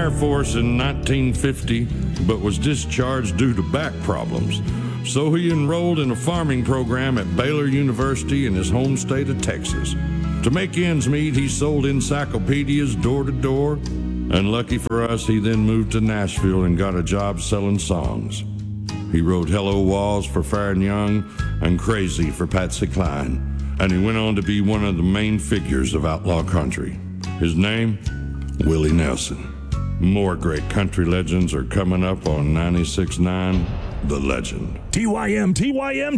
Air Force in 1950, but was discharged due to back problems. So he enrolled in a farming program at Baylor University in his home state of Texas. To make ends meet, he sold encyclopedias door to door, and lucky for us, he then moved to Nashville and got a job selling songs. He wrote Hello Walls for Farron Young and Crazy for Patsy Cline, and he went on to be one of the main figures of outlaw country. His name, Willie Nelson. More great country legends are coming up on 96.9 The Legend. TYM.